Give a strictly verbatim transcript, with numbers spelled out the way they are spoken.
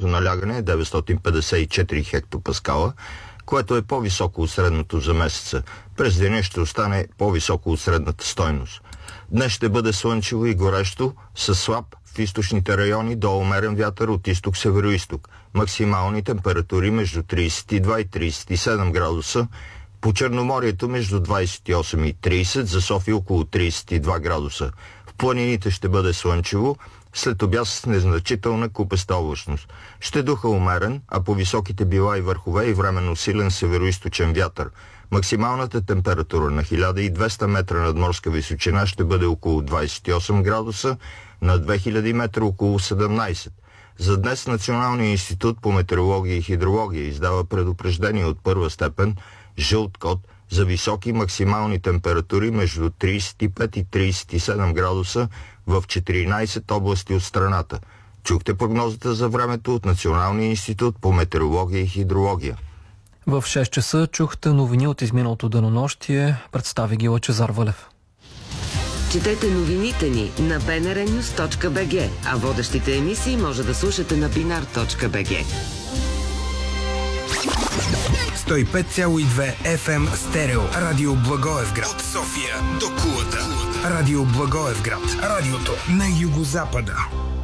налягане е деветстотин петдесет и четири хектопаскала, което е по-високо от средното за месеца. През деня ще остане по-високо от средната стойност. Днес ще бъде слънчево и горещо, със слаб в източните райони до умерен вятър от изток-североизток. Максимални температури между тридесет и два и тридесет и седем градуса, по Черноморието между двадесет и осем и тридесет, за София около тридесет и два градуса. В планините ще бъде слънчево, след обяд с незначителна купеста облачност. Ще духа умерен, а по високите била и върхове и временно силен североизточен вятър. Максималната температура на хиляда и двеста метра надморска височина ще бъде около двадесет и осем градуса, на две хиляди метра около седемнадесет. За днес Националният институт по метеорология и хидрология издава предупреждение от първа степен, жълт код, за високи максимални температури между тридесет и пет и тридесет и седем градуса в четиринадесет области от страната. Чухте прогнозата за времето от Националния институт по метеорология и хидрология. В шест часа чухте новини от изминалото денонощие. Представи ги Лъчезар Валев. Четете новините ни на би ен ар нюз точка би джи, а водещите емисии може да слушате на бинар точка би джи. сто и пет цяло и две еф ем стерео. Радио Благоевград. От София до Кулата. Радио Благоевград. Радиото на югозапада.